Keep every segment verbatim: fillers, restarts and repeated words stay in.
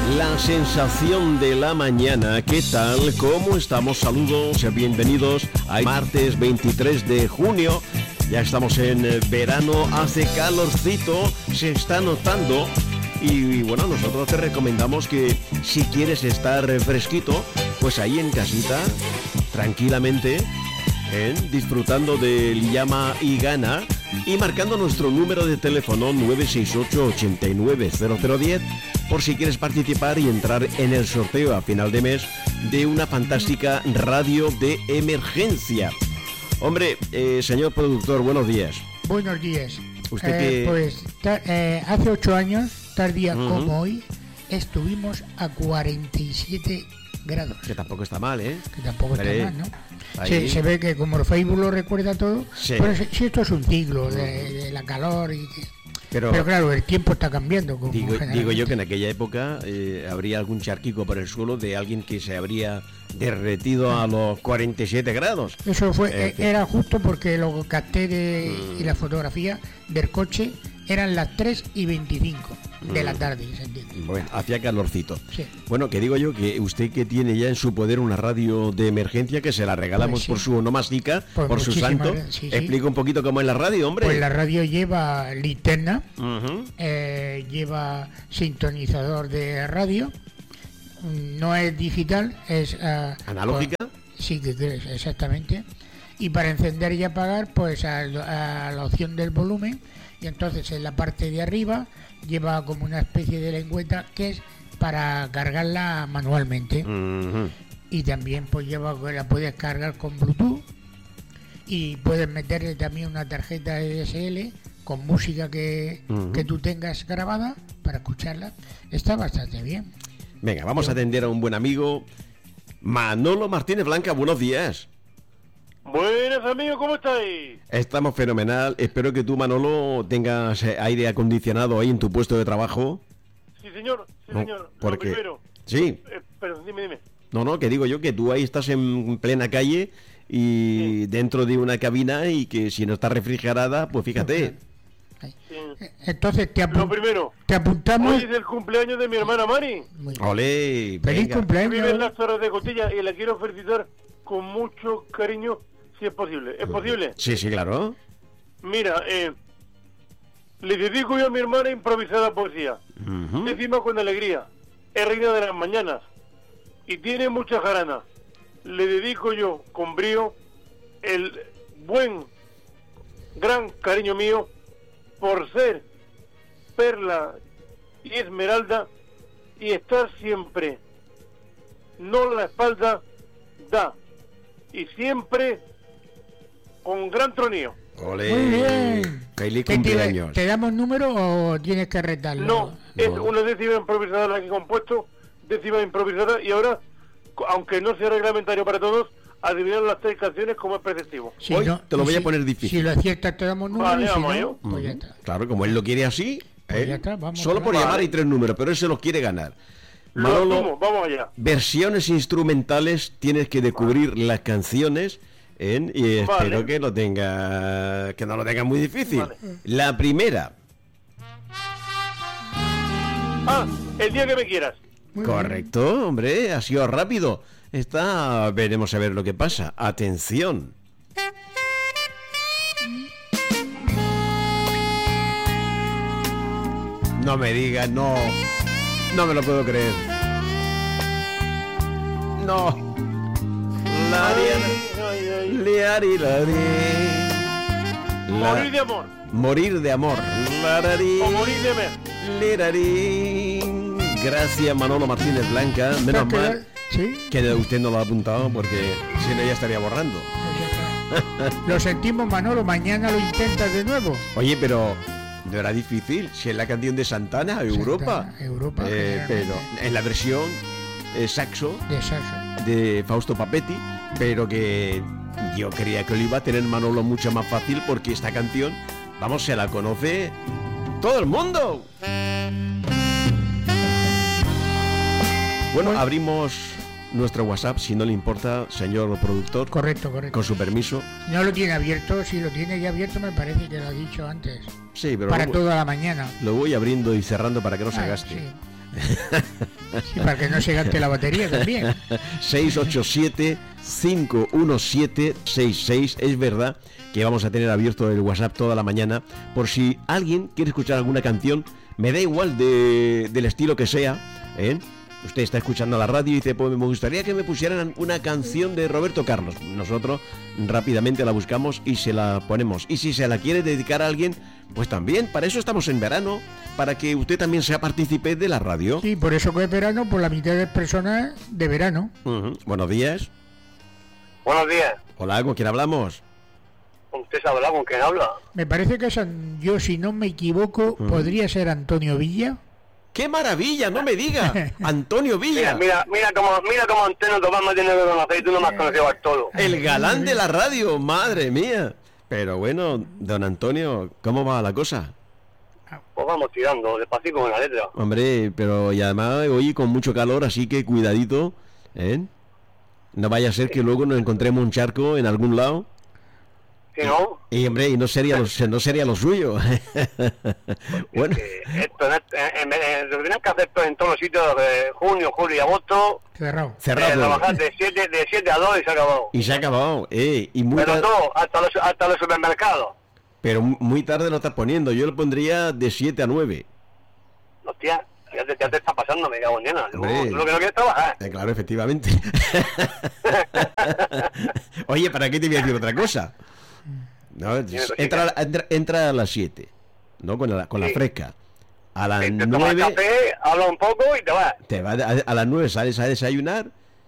La sensación de la mañana, ¿qué tal? ¿Cómo estamos? Saludos, bienvenidos a martes veintitrés de junio. Ya estamos en verano, hace calorcito, se está notando. Y bueno, nosotros te recomendamos que si quieres estar fresquito, pues ahí en casita, tranquilamente, ¿eh? disfrutando del llama y gana y marcando nuestro número de teléfono nueve seis ocho, ocho nueve cero cero uno cero por si quieres participar y entrar en el sorteo a final de mes de una fantástica radio de emergencia. Hombre, eh, señor productor, buenos días. Buenos días. Usted eh, que... Pues ta, eh, hace ocho años, tal día uh-huh. como hoy, estuvimos a cuarenta y siete grados. Que tampoco está mal, ¿eh? Que tampoco Pero, está mal, ¿no? Se, se ve que como el Facebook lo recuerda todo, sí. pero si, si esto es un ciclo de, de la calor y que... Pero, pero claro, el tiempo está cambiando. Como digo, digo yo que en aquella época eh, habría algún charquico por el suelo de alguien que se habría derretido a los cuarenta y siete grados. Eso fue eh, era justo porque lo capté de, mm. y la fotografía del coche eran las tres y veinticinco mm. de la tarde. ¿Se entiende? Bueno, hacía calorcito. Sí. Bueno, que digo yo que usted que tiene ya en su poder una radio de emergencia que se la regalamos pues sí. por su onomástica, pues por su santo. Sí, sí. Explica un poquito cómo es la radio, hombre. Pues la radio lleva linterna, uh-huh. eh, lleva sintonizador de radio, no es digital, es... Uh, ¿analógica? Pues, sí, exactamente. Y para encender y apagar, pues a, a la opción del volumen, y entonces en la parte de arriba lleva como una especie de lengüeta que es para cargarla manualmente. Uh-huh. Y también pues lleva, la puedes cargar con Bluetooth y puedes meterle también una tarjeta D S L con música que, uh-huh. que tú tengas grabada para escucharla. Está bastante bien. Venga, vamos a atender a un buen amigo, Manolo Martínez Blanca. Buenos días. Buenas, amigos, ¿cómo estáis? Estamos fenomenal. Espero que tú, Manolo, tengas aire acondicionado ahí en tu puesto de trabajo. Sí, señor, sí, no, señor. Porque... Lo primero. Sí. Eh, pero dime, dime. No, no, que digo yo que tú ahí estás en plena calle y sí. dentro de una cabina y que si no está refrigerada, pues fíjate. Sí. Entonces te, apu- lo primero, te apuntamos. Hoy es el cumpleaños de mi hermana Mari. Olé, feliz cumpleaños. Vive en las Torres de Costilla y la quiero felicitar con mucho cariño, si es posible. ¿Es posible? Sí, sí, claro. Mira, eh, le dedico yo a mi hermana improvisada poesía. Uh-huh. Encima con alegría. Es reina de las mañanas y tiene mucha jarana. Le dedico yo con brío el buen, gran cariño mío por ser perla y esmeralda y estar siempre, no la espalda, da, y siempre con gran tronío. ¡Olé! Muy bien. Feliz cumpleaños. ¿Te, ¿Te damos número o tienes que retarlo? No, no, es una décima improvisada la que he compuesto, décima improvisada, y ahora, aunque no sea reglamentario para todos, adivinar las tres canciones como es preceptivo. Si Hoy no, te lo voy si, a poner difícil. Si lo aciertas te damos número, vale, y si vamos no, yo. pues uh-huh. ya está. Claro, como él lo quiere así, Pues ¿eh? ya está, vamos solo por vale. llamar hay tres números, pero él se los quiere ganar. Lo Manolo, asumo, vamos allá. versiones instrumentales, tienes que descubrir vale. las canciones ¿eh? y espero vale. que lo tenga, que no lo tenga muy difícil. Vale. La primera. Ah, el día que me quieras. Muy Correcto, bien. hombre, ha sido rápido. Está, veremos a ver lo que pasa. Atención. No me digas, no. No me lo puedo creer. No. Liari, lari. Morir de amor. Morir de amor. Larari. O morir de mer. Lirari. Gracias, Manolo Martínez Blanca. Menos mal ¿Sí? que usted no lo ha apuntado porque si no ya estaría borrando. Lo sentimos, Manolo. Mañana lo intentas de nuevo. Oye, pero no era difícil. Si es la canción de Santana, Europa. Santana, Europa. Eh, pero en la versión eh, saxo de saxo de Fausto Papetti, pero que yo creía que lo iba a tener Manolo mucho más fácil porque esta canción, vamos, se la conoce todo el mundo. Bueno, abrimos nuestro WhatsApp, si no le importa, señor productor. Correcto, correcto. Con su permiso. No lo tiene abierto, si lo tiene ya abierto me parece que lo ha dicho antes. Sí, pero para lo, toda la mañana. Lo voy abriendo y cerrando para que no se ah, gaste. Sí. Sí, para que no se gaste la batería también. seis ocho siete, cinco uno siete, seis seis. Es verdad que vamos a tener abierto el WhatsApp toda la mañana por si alguien quiere escuchar alguna canción, me da igual de, del estilo que sea, ¿eh? Usted está escuchando la radio y dice, pues me gustaría que me pusieran una canción de Roberto Carlos. Nosotros rápidamente la buscamos y se la ponemos. Y si se la quiere dedicar a alguien, pues también, para eso estamos en verano, para que usted también sea partícipe de la radio. Sí, por eso que es verano, por la mitad de personas de verano. Uh-huh. Buenos días. Buenos días. Hola, ¿con quién hablamos? ¿Usted sabe hablar con quién habla? Me parece que San, yo, si no me equivoco, uh-huh. podría ser Antonio Villa. ¡Qué maravilla! ¡No me diga! Antonio Villa. Mira, mira, mira cómo, mira cómo Antonio Tomás me tiene que conocer y tú no me has conocido a todo. El galán de la radio, madre mía. Pero bueno, don Antonio, ¿cómo va la cosa? Pues vamos tirando, despacito con la letra. Hombre, pero y además hoy con mucho calor, así que cuidadito, ¿eh? No vaya a ser que luego nos encontremos un charco en algún lado. ¿Sí, no? Y hombre, y no sería lo, no sería lo suyo. Bueno, esto, en, en, en, lo que tienen que hacer esto en todos los sitios de junio, julio y agosto. Cerrado. Cerrado. Eh, trabajar de siete de siete a dos y se ha acabado. Y se ha acabado, eh. Y muy Pero todo, hasta los, hasta los supermercados. Pero muy tarde lo estás poniendo. Yo lo pondría de siete a nueve. Hostia, ya te, ya te está pasando, me cago en llena. Lo, lo que no quieres trabajar. Eh, claro, efectivamente. Oye, ¿para qué te voy a decir otra cosa? No, entra, entra, entra a las siete, ¿no? Con la, con sí. la fresca. A las nueve... café, habla un poco y te vas. Te vas a, a las nueve sales a desayunar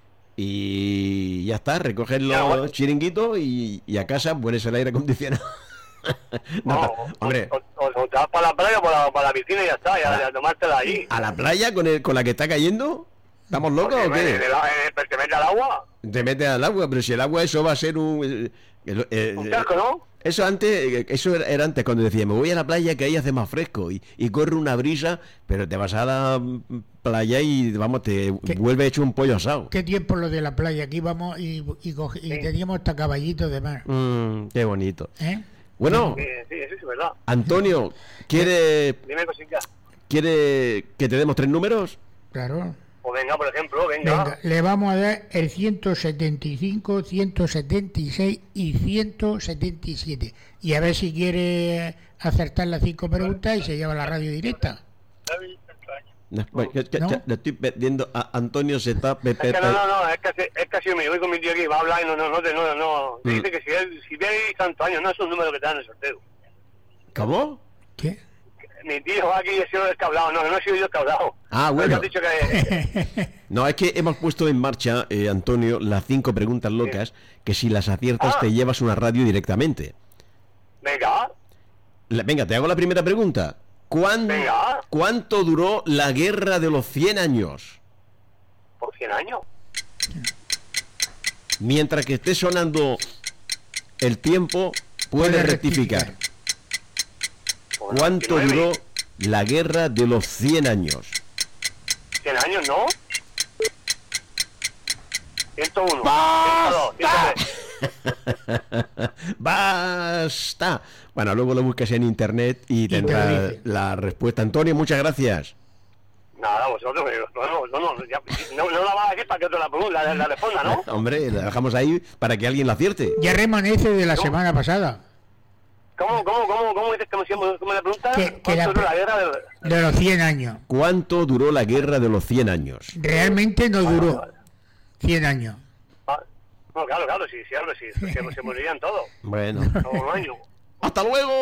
y ya está, recoges los ya, bueno. chiringuitos y, y a casa pones el aire acondicionado. no, no, hombre. O, o, o te vas para la playa o para, para la piscina y ya está, ya, ya tomártela ahí. ¿A la playa con, el, con la que está cayendo? ¿Estamos locos o qué? ¿Te, te metes al agua? Te metes al agua, pero si el agua eso va a ser un... Eh, eh, un charco, ¿no? Eso antes, eso era antes cuando decía, me voy a la playa que ahí hace más fresco y, y corre una brisa, pero te vas a la playa y vamos, te ¿Qué? vuelve hecho un pollo asado. ¿Qué tiempo lo de la playa? Aquí íbamos y, y, coge, y sí. teníamos hasta caballitos de mar. Mm, qué bonito. ¿Eh? Bueno, sí, sí, sí, es verdad. Antonio, ¿quiere, Dime cosita. ¿quiere que te demos tres números? Claro. Pues venga, por ejemplo, venga. venga. Le vamos a dar el ciento setenta y cinco, ciento setenta y seis y ciento setenta y siete. Y a ver si quiere acertar las cinco preguntas y se lleva la radio directa. No, bueno, que, que, ¿no? que, le estoy viendo a Antonio se está... Es que no, no, no, es que, es que si me voy con mi tío aquí, va a hablar y no, no, no, no, no. Mm. Dice que si él, si ve tantos años, no es un número que te dan en el sorteo. ¿Cómo? ¿Qué? Mi tío aquí he sido el que ha hablado, no, no he sido yo el que ha hablado. Ah, bueno. Has dicho que... No, es que hemos puesto en marcha, eh, Antonio, las cinco preguntas locas, sí. que si las aciertas ah. te llevas una radio directamente. Venga. La, venga, te hago la primera pregunta. ¿Cuán, venga. ¿Cuánto duró la guerra de los cien años? ¿Por cien años? Mientras que esté sonando el tiempo, puedes rectificar. rectificar. ¿Cuánto duró la guerra de los cien años? ¿cien años, no? ciento uno. ¡Basta! ¡Basta! Bueno, luego lo buscas en internet y tendrás la respuesta. Antonio, muchas gracias. Nada, vosotros, no, no, no, no, ya, no, no la vas a decir para que te la, la, la responda, ¿no? Hombre, la dejamos ahí para que alguien la acierte. Ya remanece de la ¿Cómo? semana pasada. ¿Cómo, cómo, cómo, cómo dices que me, cómo me preguntas? Que, que ¿Cuánto la, duró la guerra de... de los cien años? ¿Cuánto duró la guerra de los cien años? Realmente no duró vale, vale. cien años. Ah, no, claro, claro, sí, sí, sí, sí, se, se morirían todos. Bueno. Todo un año. ¡Hasta luego!